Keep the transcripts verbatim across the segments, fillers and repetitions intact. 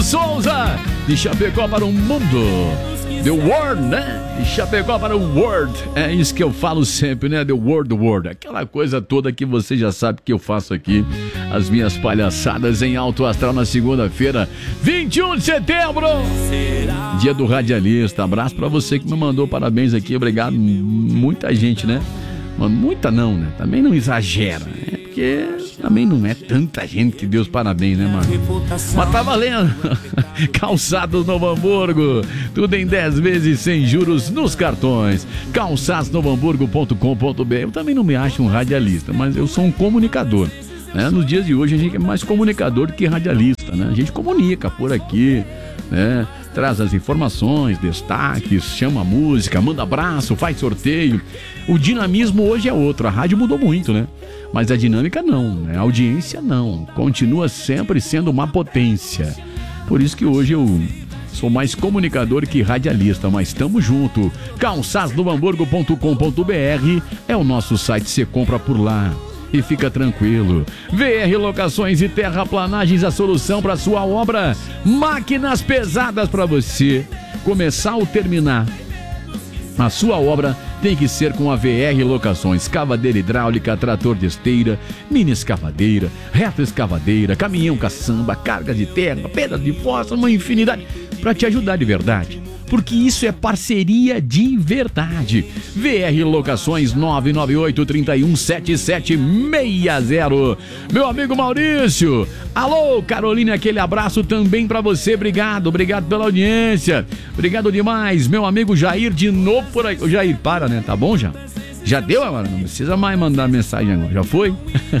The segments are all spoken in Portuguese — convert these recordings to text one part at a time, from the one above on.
Maurício Souza, de Chapecó para o mundo. The World, né? De Chapecó para o World. É isso que eu falo sempre, né? The World, the World. Aquela coisa toda que você já sabe que eu faço aqui. As minhas palhaçadas em Alto Astral na segunda-feira, vinte e um de setembro. Dia do Radialista. Abraço pra você que me mandou parabéns aqui. Obrigado. Muita gente, né? Muita não, né? Também não exagera, né? Porque também não é tanta gente que Deus parabéns, né, mano? Mas tá valendo. Calçados Novo Hamburgo. Tudo em dez vezes sem juros nos cartões. calçados novo hamburgo ponto com ponto b r. Eu também não me acho um radialista, mas eu sou um comunicador, né? Nos dias de hoje a gente é mais comunicador do que radialista, né? A gente comunica por aqui, né? Traz as informações, destaques, chama a música, manda abraço, faz sorteio. O dinamismo hoje é outro, a rádio mudou muito, né? Mas a dinâmica não, né? A audiência não, continua sempre sendo uma potência. Por isso que hoje eu sou mais comunicador que radialista, mas estamos junto. calçados novo hamburgo ponto com ponto b r é o nosso site, você compra por lá. E fica tranquilo. V R Locações e Terraplanagens, a solução para sua obra. Máquinas pesadas para você começar ou terminar. A sua obra tem que ser com a V R Locações. Escavadeira hidráulica, trator de esteira, mini escavadeira, reto escavadeira, caminhão caçamba, carga de terra, pedra de fósforo, uma infinidade para te ajudar de verdade. Porque isso é parceria de verdade. V R Locações nove nove oito, três um, sete sete seis zero. Meu amigo Maurício. Alô, Carolina, aquele abraço também pra você. Obrigado, obrigado pela audiência. Obrigado demais. Meu amigo Jair, de novo por aí. Ô, Jair, para, né? Tá bom já? Já deu agora? Não precisa mais mandar mensagem agora. Já foi?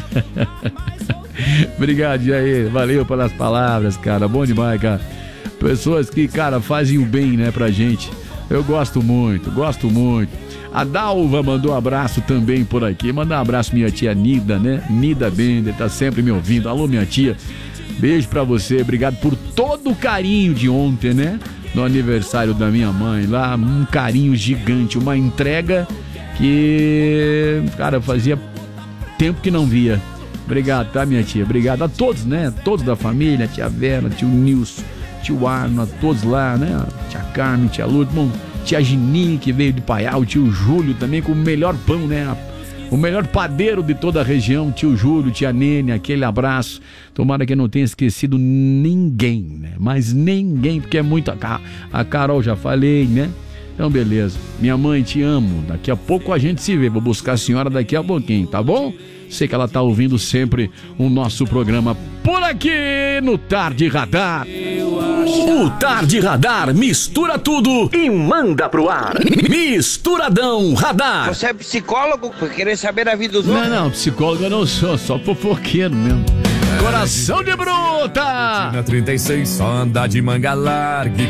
Obrigado, Jair. Valeu pelas palavras, cara. Bom demais, cara. Pessoas que, cara, fazem o bem, né, pra gente. Eu gosto muito, gosto muito. A Dalva mandou um abraço também por aqui. Manda um abraço minha tia Nida, né? Nida Bender, tá sempre me ouvindo. Alô, minha tia. Beijo pra você. Obrigado por todo o carinho de ontem, né? No aniversário da minha mãe. Lá, um carinho gigante. Uma entrega que, cara, fazia tempo que não via. Obrigado, tá, minha tia? Obrigado a todos, né? Todos da família. Tia Vera, tio Nilson, tio Arno, todos lá, né? Tia Carmen, tia Lourdes, bom, tia Gini, que veio de Paiá, o tio Júlio também com o melhor pão, né? O melhor padeiro de toda a região, tio Júlio, tia Nene, aquele abraço. Tomara que eu não tenha esquecido ninguém, né? Mas ninguém, porque é muito... A, a Carol já falei, né? Então, beleza. Minha mãe, te amo. Daqui a pouco a gente se vê. Vou buscar a senhora daqui a pouquinho, tá bom? Sei que ela tá ouvindo sempre o nosso programa por aqui no Tarde Radar. O Tarde Radar mistura tudo e manda pro ar. Misturadão Radar. Você é psicólogo por querer saber a vida dos outros? Não, não, psicólogo eu não sou, só fofoqueiro mesmo. Coração de bruta! Na trinta e seis só anda de manga larga.